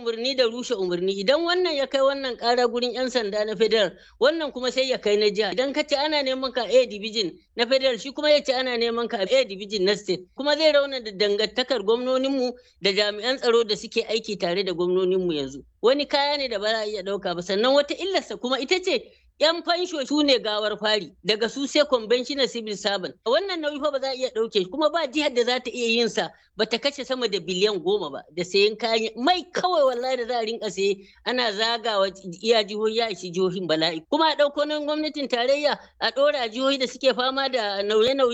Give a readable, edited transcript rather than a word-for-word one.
umarni da rushe umarni. Idan wannan ya kai wannan ƙara gurin 'yan sanda na federal, wannan kuma sai ya kai na jiha. Idan ka ce ana neman ka A division na federal, shi kuma ya ce ana neman ka A division na state. Kuma zai rauna da dangantakar gwamnoninmu da jami'an tsaro da suke aiki tare da gwamnoninmu yanzu. Wani kaya ne da ba za a iya ɗauka ba. Sannan wata illarsa kuma ita ce 'yan fansho su ne gawar fari, daga su sai conventional civil servant. Wannan nauyi fa ba za a iya ɗauke shi, kuma ba jihar da za ta iya yin sa ba ta kashe sama da biliyan 10 ba da sayen kayan mai kawai wallahi da za a rinka saye ana zagawa iya jihohi ya ishi jihohin bala'i. Kuma a ɗauko nan gwamnatin tarayya a ɗora jihohi da suke fama da nauye-nauye